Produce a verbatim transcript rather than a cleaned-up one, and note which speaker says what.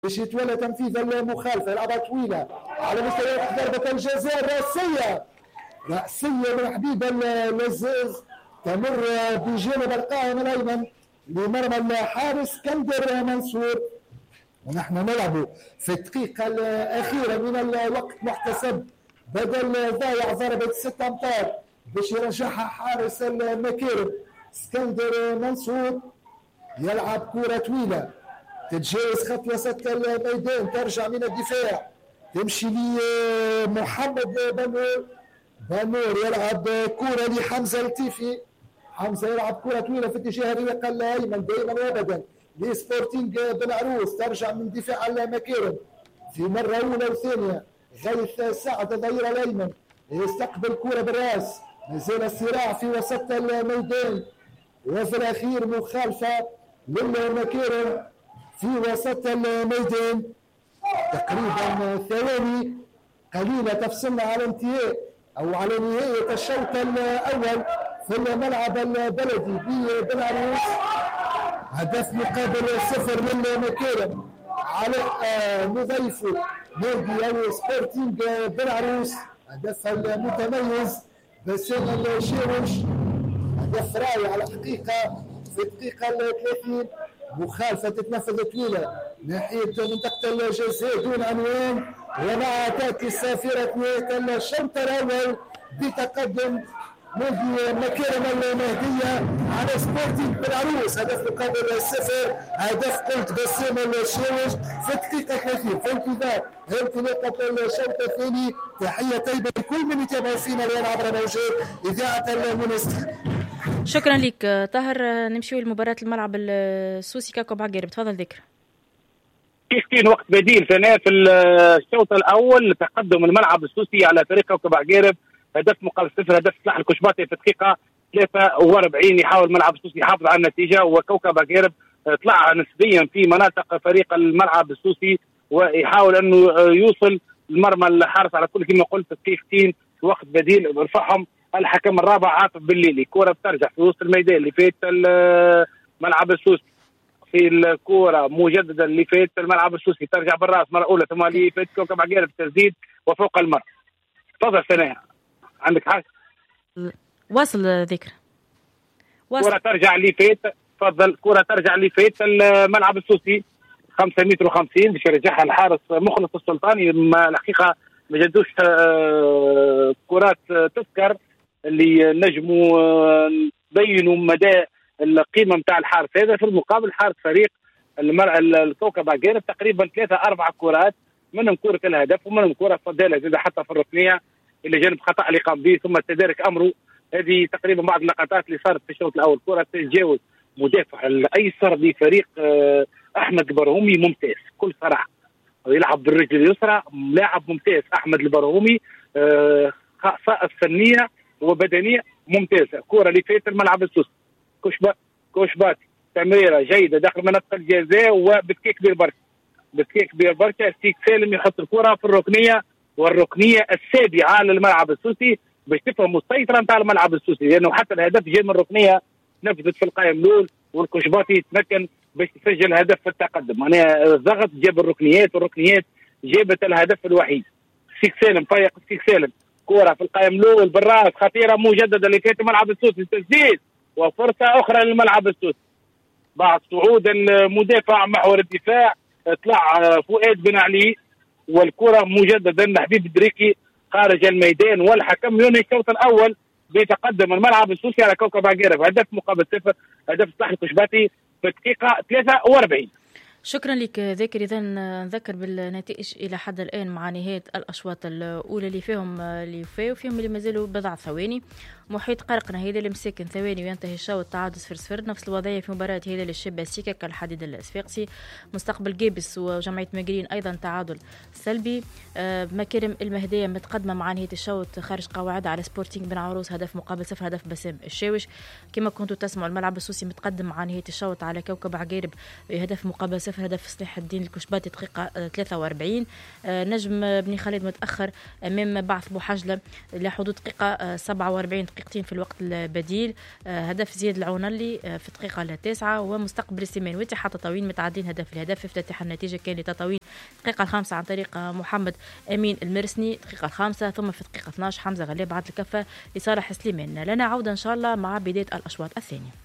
Speaker 1: باش يتولى تنفيذ المخالفه. لعبه طويله على مستوى ضربه الجزاء الراسيه راسيه من حبيب العزاز تمر بجانب القائم الايمن لمرمى الحارس اسكندر منصور. ونحن نلعب في الدقيقه الاخيره من الوقت محتسب بدل ضايع ضربه ست امتار باش يرجعها حارس المكارم اسكندر منصور. يلعب كره طويله تتجاوز خط وسط الميدان ترجع من الدفاع تمشي لمحمد بنور. بنور يلعب كره لحمزه لطيفي. حمزه يلعب كره طويله في اتجاه الريق الايمن دائما وابدا لسبورتينج بن عروس ترجع من دفاع المكارم في مره اولى وثانيه. غيث سعد الظهير الايمن يستقبل كره بالراس. مازال الصراع في وسط الميدان وفي الاخير مخالفه للمكارم في وسط الميدان. تقريبا ثواني قليله تفصلنا على انتهاء او على نهايه الشوط الاول في الملعب البلدي بن عروس. هدف مقابل صفر للمكارم على مضيفه نادي او سبورتينج بن عروس. هدف المتميز بسام الشاوش هدف رائع على حقيقه في الدقيقه الثلاثين. مخالفه تتنفذ طويله ناحيه منطقه الجزاء دون عنوان ومع تعكس صافره نهايه الشوط الاول بتقدم نادي مكارم المهديه على سبورتينج بن عروس. هدف مقابل الصفر. هدف قلت بسام الشاوش في الدقيقه ثلاثين في انتظار انطلاقه الشوط الثاني. تحيه طيبه لكل من يتابع فينا الان عبر موجات اذاعه المنستر.
Speaker 2: شكرا لك طاهر. نمشيو لمباراة الملعب السوسي كاكو بعقير. بتفضل ذكر.
Speaker 3: كيف وقت بديل ثاني في الشوط الاول تقدم الملعب السوسي على فريق كوكب عقيرب هدف مقابل صفر. هدف سلاح الكشباطي في الدقيقه ثلاثة وأربعين يحاول الملعب السوسي يحافظ على النتيجه وكوكب عقيرب طلع نسبيا في مناطق فريق الملعب السوسي ويحاول انه يوصل المرمى الحارس على كل كما قلت دقيقتين وقت بديل برفعهم الحكم الرابع عاطف بالليلي. كرة بترجع في وسط الميدان اللي فات الملعب السوسي في الكرة مجددا اللي فات الملعب السوسي ترجع بالراس مرة أولى ثم اللي فات كوكب عقيرب بالتسديد وفوق المرمى. تفضل سنة عندك حاجة
Speaker 2: واصل ذكر.
Speaker 3: كرة ترجع اللي فات. تفضل. كرة ترجع اللي فات الملعب السوسي خمسة متر وخمسين باش يرجعها الحارس مخلص السلطاني. الحقيقة ما جدوش كرات تذكر اللي نجموا نبينوا مدى القيمه نتاع الحارس هذا. في المقابل حارس فريق المر... الكوكب عقيرب تقريبا ثلاثه اربع كرات منهم كره الهدف ومنهم كره فضيله زاد حتى في الركنيه اللي جانب خطا اللي قام به ثم تدارك امره. هذه تقريبا بعض اللقطات اللي صارت في الشوط الاول. كره تتجاوز مدافع الايسر لفريق احمد البرهومي ممتاز كل صراحه يلعب بالرجل اليسرى. لاعب ممتاز احمد البرهومي خصائص فنيه وبدنيه ممتازه. كره اللي فات الملعب السوسي كوشبا كوشباتي تمريره جيده داخل منطقه الجزاء وبتكيك كبير برشا بتكيك كبير برشا. ستيك سالم يحط الكره في الركنيه والركنيه السابعه على الملعب السوسي باش تفهم السيطره نتاع الملعب السوسي لانه يعني حتى الهدف جاء من الركنيه نفذت في القائم الاول والكوشباتي تمكن باش تسجل هدف في التقدم. معناها يعني الضغط جاب الركنيات والركنيات جابت الهدف الوحيد. ستيك سالم فايق ستيك سالم كرة في القائم الأول بالراس خطيرة مجددة اللي فات الملعب السوسي تسديد وفرصة أخرى للملعب السوسي بعد صعود المدافع محور الدفاع طلع فؤاد بن علي والكرة مجددا لحبيب الدريكي خارج الميدان والحكم ينهي الشوط الأول بيتقدم الملعب السوسي على كوكب عقيرب هدف مقابل صفر. هدف صلاح الكشباتي في الدقيقة ثلاثة وأربعين.
Speaker 2: شكرا لك ذاكر. إذا نذكر بالنتائج إلى حد الآن مع نهاية الأشواط الأولى اللي فيهم اللي فيه وفيهم اللي مازالوا بضع ثواني. محيط قرقنا هيدا اللي مساكن ثواني وينتهي الشوط تعادل صفر صفر. نفس الوضعية في مباراة هيدا للشبه سيكا كالحديد الصفاقسي. مستقبل جيبس وجمعية ماجرين أيضا تعادل سلبي. آه مكارم المهدية متقدمة مع نهاية الشوط خارج قواعد على سبورتينج بن عروس هدف مقابل صفر هدف بسام الشاوش. كما كنتوا تسمعوا الملعب السوسي متقدم مع نهاية الشوط على كوكب عقيرب هدف مقابل صفر هدف صلاح الدين الكشباتي دقيقة ثلاثة وأربعين. آه نجم بن خالد متأخر أمام بعث بوحجلة لحدود دقيقة سبعة وأربعين دقيقة دقيقتين في الوقت البديل. هدف زياد العونلي في الدقيقة التاسعة، ومستقبل السيمانويتي حتى طويل متعادلين هدف الهدف. افتتاح النتيجة كان لتطاوين الدقيقة الخامسة عن طريق محمد أمين المرسني الدقيقة الخامسة، ثم في الدقيقة اثناش حمزة غلاب عاد الكفة لصالح سليمان. لنا عودة إن شاء الله مع بداية الأشواط الثانية.